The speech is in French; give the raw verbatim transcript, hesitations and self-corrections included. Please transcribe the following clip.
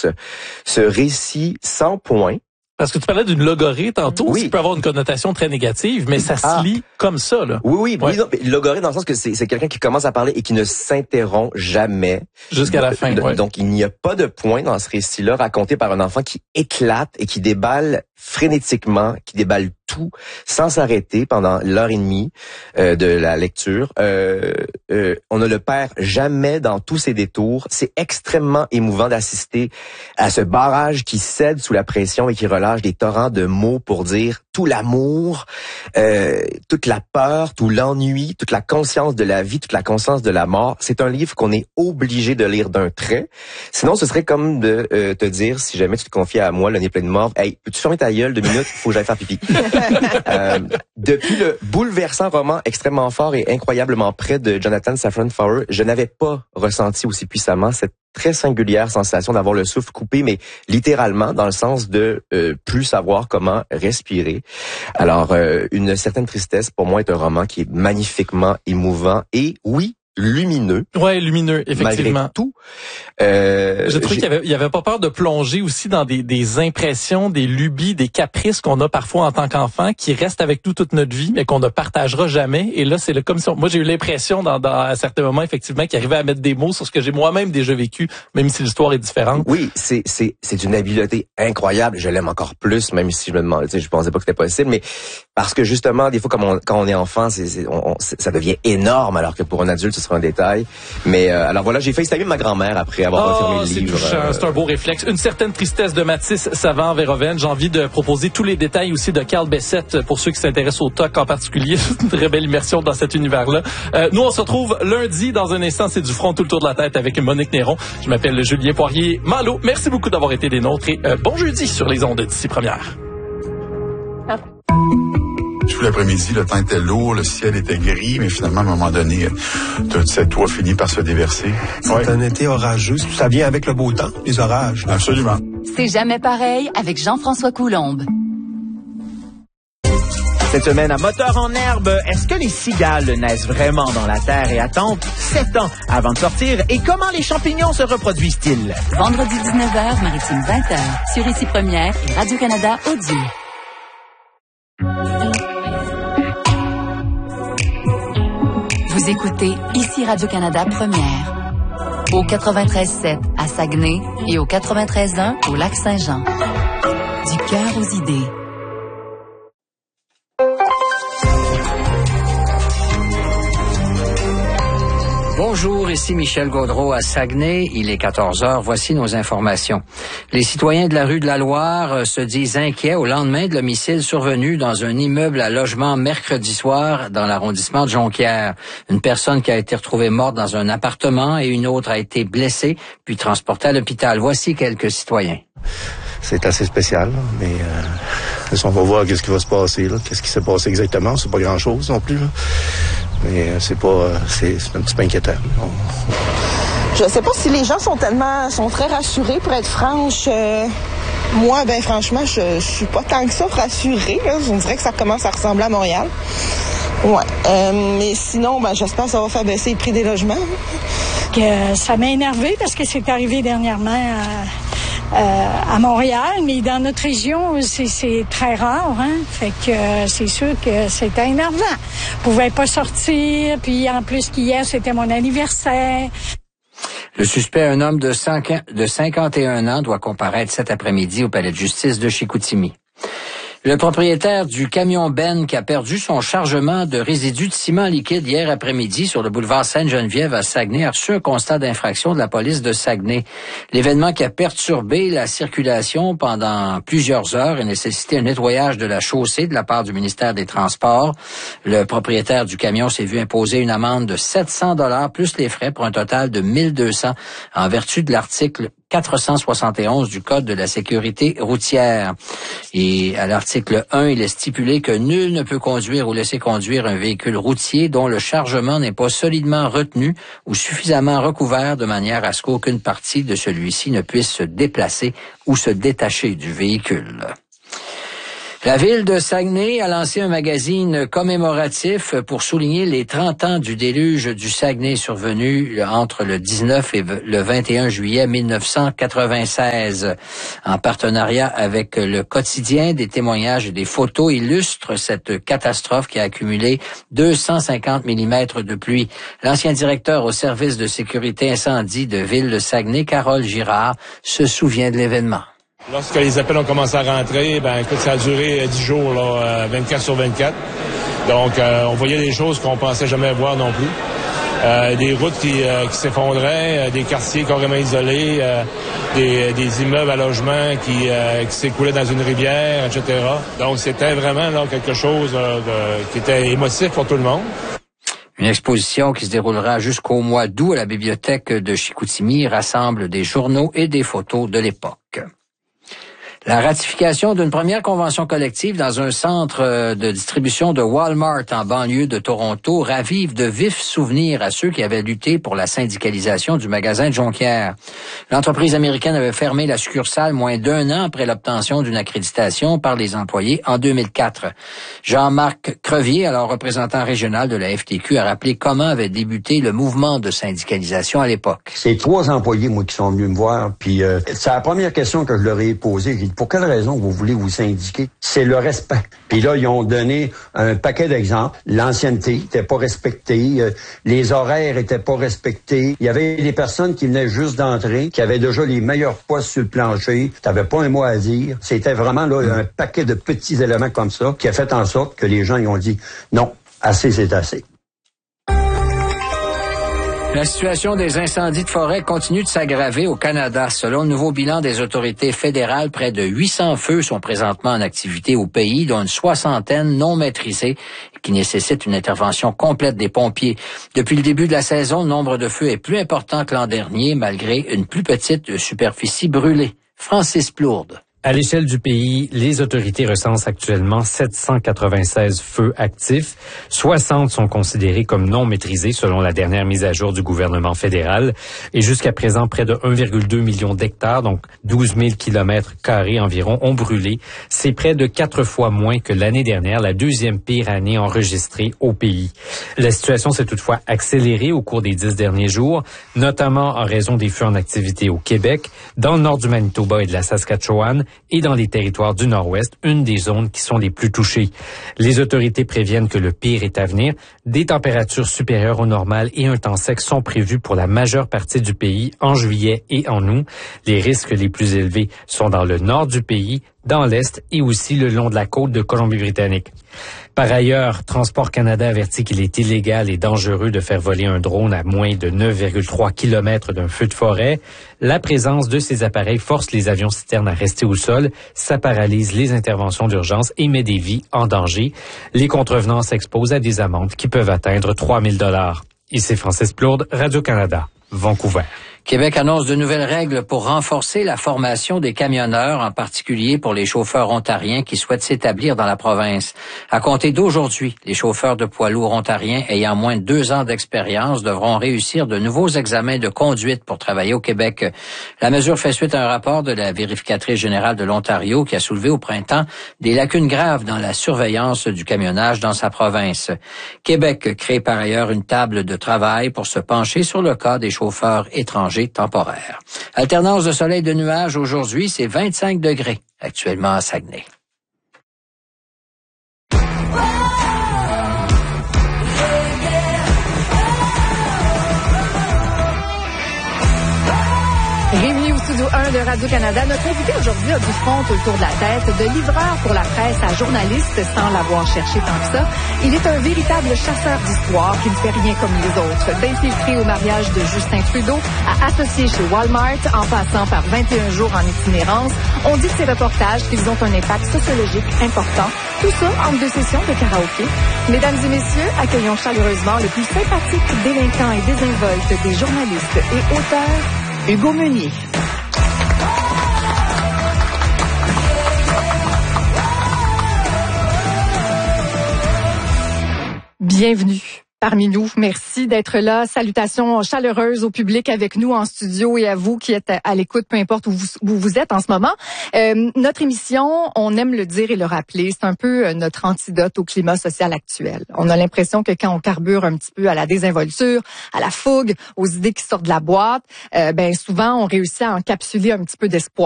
tous. Ce récit sans point. Parce que tu parlais d'une logorée tantôt, oui. qui peut avoir une connotation très négative, mais ça ah. se lit comme ça, là. Oui, oui, ouais. oui. Logorée dans le sens que c'est, c'est quelqu'un qui commence à parler et qui ne s'interrompt jamais. Jusqu'à la fin, de, ouais. Donc, il n'y a pas de point dans ce récit-là raconté par un enfant qui éclate et qui déballe frénétiquement, qui déballe tout sans s'arrêter pendant l'heure et demie euh, de la lecture. Euh, euh, on ne le perd jamais dans tous ses détours. C'est extrêmement émouvant d'assister à ce barrage qui cède sous la pression et qui relâche des torrents de mots pour dire tout l'amour, euh, toute la peur, tout l'ennui, toute la conscience de la vie, toute la conscience de la mort. C'est un livre qu'on est obligé de lire d'un trait. Sinon, ce serait comme de euh, te dire, si jamais tu te confiais à moi, le nez plein de morve, hey, peux-tu fermer ta gueule deux minutes, faut que j'aille faire pipi. euh, depuis le bouleversant roman extrêmement fort et incroyablement près de Jonathan Safran Foer, je n'avais pas ressenti aussi puissamment cette très singulière sensation d'avoir le souffle coupé, mais littéralement dans le sens de euh, plus savoir comment respirer. Alors, euh, une certaine tristesse pour moi est un roman qui est magnifiquement émouvant et oui, lumineux. Ouais, lumineux, effectivement. Malgré tout. Euh, J'ai trouvé qu'il y avait, il y avait pas peur de plonger aussi dans des, des impressions, des lubies, des caprices qu'on a parfois en tant qu'enfant, qui restent avec nous toute notre vie, mais qu'on ne partagera jamais. Et là, c'est le, comme si on, moi, j'ai eu l'impression dans, dans, à certains moments, effectivement, qu'il arrivait à mettre des mots sur ce que j'ai moi-même déjà vécu, même si l'histoire est différente. Oui, c'est, c'est, c'est une habileté incroyable. Je l'aime encore plus, même si je me demandais, tu sais, je pensais pas que c'était possible, mais parce que justement, des fois, comme on, quand on est enfant, c'est, c'est, on, on, ça devient énorme, alors que pour un adulte, ce sera un détail. Mais euh, alors voilà, j'ai failli saluer ma grand-mère après avoir oh, refermé le c'est livre. Touchant, euh... c'est un beau réflexe. Une certaine tristesse de Mathis Savant-Véroven. J'ai envie de proposer tous les détails aussi de Carl Bessette pour ceux qui s'intéressent au T O C en particulier. Une très belle immersion dans cet univers-là. Euh, nous, on se retrouve lundi. Dans un instant, c'est du front tout le tour de la tête avec Monique Néron. Je m'appelle Julien Poirier-Malo. Merci beaucoup d'avoir été des nôtres et euh, bon jeudi sur les ondes d'ici première. Ah. Tout l'après-midi, le temps était lourd, le ciel était gris, mais finalement, à un moment donné, cette toit finit par se déverser. C'est ouais. un été orageux. Ça vient avec le beau temps, les orages. Absolument. C'est jamais pareil avec Jean-François Coulombe. Cette semaine à Moteur en herbe, est-ce que les cigales naissent vraiment dans la terre et attendent sept ans avant de sortir? Et comment les champignons se reproduisent-ils? Vendredi dix-neuf heures, Maritime vingt heures, sur Ici Première et Radio-Canada Audio. Vous écoutez Ici Radio-Canada Première. Au quatre-vingt-treize sept à Saguenay et au quatre-vingt-treize un au Lac-Saint-Jean. Du cœur aux idées. Bonjour, ici Michel Gaudreau à Saguenay. Il est quatorze heures. Voici nos informations. Les citoyens de la rue de la Loire se disent inquiets au lendemain de l'homicide survenu dans un immeuble à logement mercredi soir dans l'arrondissement de Jonquière. Une personne qui a été retrouvée morte dans un appartement et une autre a été blessée puis transportée à l'hôpital. Voici quelques citoyens. C'est assez spécial, mais euh, on va voir qu'est-ce qui va se passer, là. Qu'est-ce qui s'est passé exactement. C'est pas grand-chose non plus, là. Mais euh, c'est pas, euh, c'est, c'est un petit peu inquiétant. On... Je sais pas si les gens sont tellement, sont très rassurés, pour être franche. Euh, moi, ben franchement, je, je suis pas tant que ça rassurée, là. Je dirais que ça commence à ressembler à Montréal. Ouais. Euh, mais sinon, ben j'espère que ça va faire baisser les prix des logements. Que ça m'a énervé parce que c'est arrivé dernièrement à... Euh, à Montréal, mais dans notre région, c'est, c'est très rare, hein. Fait que euh, c'est sûr que c'était énervant. Je pouvais pas sortir, puis en plus qu'hier, c'était mon anniversaire. Le suspect, un homme de cinquante et un ans, doit comparaître cet après-midi au palais de justice de Chicoutimi. Le propriétaire du camion Ben qui a perdu son chargement de résidus de ciment liquide hier après-midi sur le boulevard Sainte-Geneviève à Saguenay a reçu un constat d'infraction de la police de Saguenay. L'événement qui a perturbé la circulation pendant plusieurs heures et nécessité un nettoyage de la chaussée de la part du ministère des Transports. Le propriétaire du camion s'est vu imposer une amende de sept cents dollars plus les frais pour un total de mille deux cents en vertu de l'article quatre cent soixante et onze du Code de la sécurité routière. Et à l'article un, il est stipulé que nul ne peut conduire ou laisser conduire un véhicule routier dont le chargement n'est pas solidement retenu ou suffisamment recouvert de manière à ce qu'aucune partie de celui-ci ne puisse se déplacer ou se détacher du véhicule. La ville de Saguenay a lancé un magazine commémoratif pour souligner les trente ans du déluge du Saguenay survenu entre le dix-neuf et le vingt et un juillet mille neuf cent quatre-vingt-seize. En partenariat avec le quotidien, des témoignages et des photos illustrent cette catastrophe qui a accumulé deux cent cinquante millimètres de pluie. L'ancien directeur au service de sécurité incendie de ville de Saguenay, Carole Girard, se souvient de l'événement. Lorsque les appels ont commencé à rentrer, ben écoute, ça a duré dix jours, là, vingt-quatre sur vingt-quatre. Donc, euh, on voyait des choses qu'on pensait jamais voir non plus. Euh, des routes qui, euh, qui s'effondraient, euh, des quartiers carrément isolés, euh, des, des immeubles à logement qui, euh, qui s'écoulaient dans une rivière, et cetera. Donc, c'était vraiment là quelque chose euh, de, qui était émotif pour tout le monde. Une exposition qui se déroulera jusqu'au mois d'août à la bibliothèque de Chicoutimi rassemble des journaux et des photos de l'époque. La ratification d'une première convention collective dans un centre de distribution de Walmart en banlieue de Toronto ravive de vifs souvenirs à ceux qui avaient lutté pour la syndicalisation du magasin de Jonquière. L'entreprise américaine avait fermé la succursale moins d'un an après l'obtention d'une accréditation par les employés en deux mille quatre. Jean-Marc Crevier, alors représentant régional de la F T Q, a rappelé comment avait débuté le mouvement de syndicalisation à l'époque. C'est trois employés, moi, qui sont venus me voir, puis euh, c'est la première question que je leur ai posée. J'ai dit, pour quelle raison vous voulez vous syndiquer? C'est le respect. Puis là, ils ont donné un paquet d'exemples. L'ancienneté n'était pas respectée, euh, les horaires étaient pas respectés. Il y avait des personnes qui venaient juste d'entrer, qui avaient déjà les meilleurs postes sur le plancher. T'avais pas un mot à dire. C'était vraiment là un paquet de petits éléments comme ça qui a fait en sorte que les gens ils ont dit non, assez c'est assez. La situation des incendies de forêt continue de s'aggraver au Canada. Selon le nouveau bilan des autorités fédérales, près de huit cents feux sont présentement en activité au pays, dont une soixantaine non maîtrisés qui nécessitent une intervention complète des pompiers. Depuis le début de la saison, le nombre de feux est plus important que l'an dernier, malgré une plus petite superficie brûlée. Francis Plourde. À l'échelle du pays, les autorités recensent actuellement sept cent quatre-vingt-seize feux actifs. soixante sont considérés comme non maîtrisés selon la dernière mise à jour du gouvernement fédéral. Et jusqu'à présent, près de un virgule deux million d'hectares, donc douze mille kilomètres carrés environ, ont brûlé. C'est près de quatre fois moins que l'année dernière, la deuxième pire année enregistrée au pays. La situation s'est toutefois accélérée au cours des dix derniers jours, notamment en raison des feux en activité au Québec, dans le nord du Manitoba et de la Saskatchewan, et dans les territoires du Nord-Ouest, une des zones qui sont les plus touchées. Les autorités préviennent que le pire est à venir. Des températures supérieures au normal et un temps sec sont prévus pour la majeure partie du pays en juillet et en août. Les risques les plus élevés sont dans le nord du pays, dans l'Est et aussi le long de la côte de Colombie-Britannique. Par ailleurs, Transport Canada avertit qu'il est illégal et dangereux de faire voler un drone à moins de neuf virgule trois kilomètres d'un feu de forêt. La présence de ces appareils force les avions citernes à rester au sol, ça paralyse les interventions d'urgence et met des vies en danger. Les contrevenants s'exposent à des amendes qui peuvent atteindre trois mille dollars. Ici Francis Plourde, Radio-Canada, Vancouver. Québec annonce de nouvelles règles pour renforcer la formation des camionneurs, en particulier pour les chauffeurs ontariens qui souhaitent s'établir dans la province. À compter d'aujourd'hui, les chauffeurs de poids lourds ontariens ayant moins de deux ans d'expérience devront réussir de nouveaux examens de conduite pour travailler au Québec. La mesure fait suite à un rapport de la vérificatrice générale de l'Ontario qui a soulevé au printemps des lacunes graves dans la surveillance du camionnage dans sa province. Québec crée par ailleurs une table de travail pour se pencher sur le cas des chauffeurs étrangers temporaire. Alternance de soleil et de nuages aujourd'hui, c'est vingt-cinq degrés actuellement à Saguenay. Réunis au studio un de Radio-Canada, notre invité aujourd'hui a du front autour de la tête, de livreur pour la presse à journaliste sans l'avoir cherché tant que ça. Il est un véritable chasseur d'histoire qui ne fait rien comme les autres. D'infiltré au mariage de Justin Trudeau à associé chez Walmart en passant par vingt et un jours en itinérance, on dit de ces reportages qu'ils ont un impact sociologique important. Tout ça entre deux sessions de karaoké. Mesdames et messieurs, accueillons chaleureusement le plus sympathique délinquant et désinvolte des journalistes et auteurs, Hugo Meunier. Bienvenue. parmi nous. Merci d'être là. Salutations chaleureuses au public avec nous en studio et à vous qui êtes à l'écoute, peu importe où vous, où vous êtes en ce moment. Euh, notre émission, on aime le dire et le rappeler, c'est un peu notre antidote au climat social actuel. On a l'impression que quand on carbure un petit peu à la désinvolture, à la fougue, aux idées qui sortent de la boîte, euh, ben souvent on réussit à encapsuler un petit peu d'espoir.